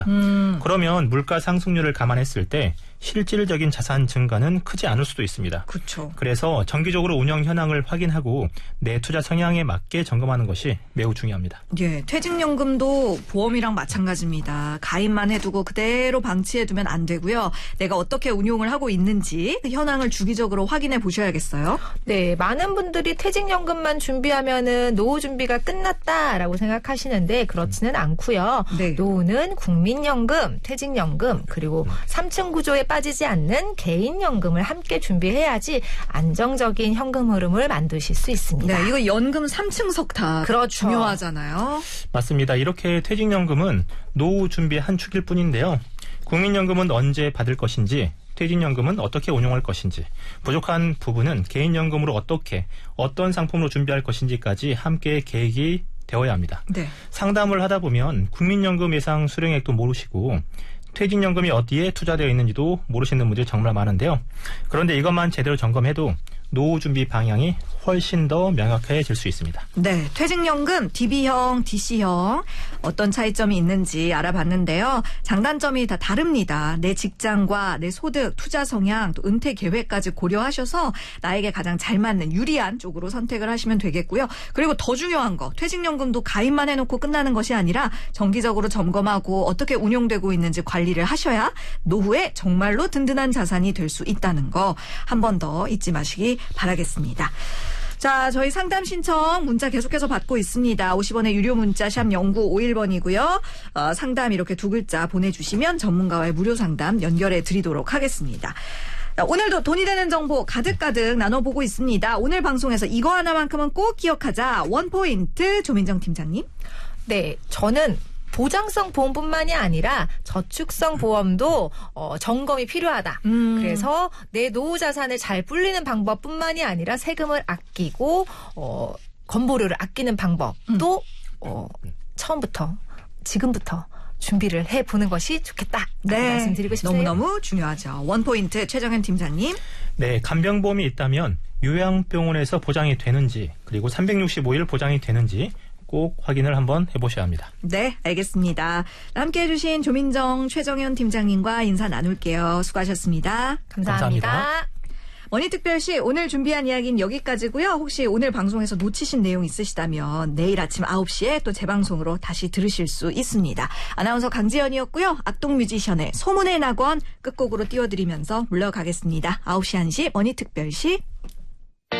그러면 물가 상승률을 감안했을 때 실질적인 자산 증가는 크지 않을 수도 있습니다. 그렇죠. 그래서 정기적으로 운영 현황을 확인하고 내 투자 성향에 맞게 점검하는 것이 매우 중요합니다. 예, 퇴직연금도 보험이랑 마찬가지입니다. 가입만 해두고 그대로 방치해두면 안 되고요. 내가 어떻게 운용을 하고 있는지 그 현황을 주기적으로 확인해 보셔야겠어요. 네, 많은 분들이 퇴직연금만 준비하면은 노후 준비가 끝났다라고 생각하시는데 그렇지는 않고요. 네. 노후는 국민연금, 퇴직연금 그리고 3층 구조에 빠지지 않는 개인연금을 함께 준비해야지 안정적인 현금 흐름을 만드실 수 있습니다. 네, 이거 연금 3층석 다 그렇죠. 중요하잖아요. 맞습니다. 이렇게 퇴직연금은 노후 준비의 한 축일 뿐인데요. 국민연금은 언제 받을 것인지, 퇴직연금은 어떻게 운용할 것인지, 부족한 부분은 개인연금으로 어떤 상품으로 준비할 것인지까지 함께 계획이 되어야 합니다. 네. 상담을 하다 보면 국민연금 예상 수령액도 모르시고 퇴직연금이 어디에 투자되어 있는지도 모르시는 분들이 정말 많은데요. 그런데 이것만 제대로 점검해도 노후 준비 방향이 훨씬 더 명확해질 수 있습니다. 네, 퇴직연금 DB형, DC형 어떤 차이점이 있는지 알아봤는데요. 장단점이 다 다릅니다. 내 직장과 내 소득, 투자 성향, 또 은퇴 계획까지 고려하셔서 나에게 가장 잘 맞는 유리한 쪽으로 선택을 하시면 되겠고요. 그리고 더 중요한 거, 퇴직연금도 가입만 해놓고 끝나는 것이 아니라 정기적으로 점검하고 어떻게 운용되고 있는지 관리를 하셔야 노후에 정말로 든든한 자산이 될 수 있다는 거 한 번 더 잊지 마시기 바라겠습니다. 자, 저희 상담 신청 문자 계속해서 받고 있습니다. 50원의 유료 문자 샵 0951번이고요. 상담 이렇게 두 글자 보내주시면 전문가와의 무료 상담 연결해 드리도록 하겠습니다. 자, 오늘도 돈이 되는 정보 가득가득 나눠보고 있습니다. 오늘 방송에서 이거 하나만큼은 꼭 기억하자. 원포인트 조민정 팀장님. 네, 저는 보장성 보험뿐만이 아니라 저축성 보험도 점검이 필요하다. 그래서 내 노후 자산을 잘 불리는 방법뿐만이 아니라 세금을 아끼고 건보료를 아끼는 방법도 처음부터 지금부터 준비를 해보는 것이 좋겠다. 네, 말씀드리고 싶네요. 너무너무 중요하죠. 원포인트 최정현 팀장님. 네, 간병보험이 있다면 요양병원에서 보장이 되는지 그리고 365일 보장이 되는지 꼭 확인을 한번 해보셔야 합니다. 네, 알겠습니다. 함께해 주신 조민정, 최정현 팀장님과 인사 나눌게요. 수고하셨습니다. 감사합니다. 머니특별시 오늘 준비한 이야기는 여기까지고요. 혹시 오늘 방송에서 놓치신 내용 있으시다면 내일 아침 9시에 또 재방송으로 다시 들으실 수 있습니다. 아나운서 강지연이었고요. 악동뮤지션의 소문의 낙원 끝곡으로 띄워드리면서 물러가겠습니다. 9시 1시 머니특별시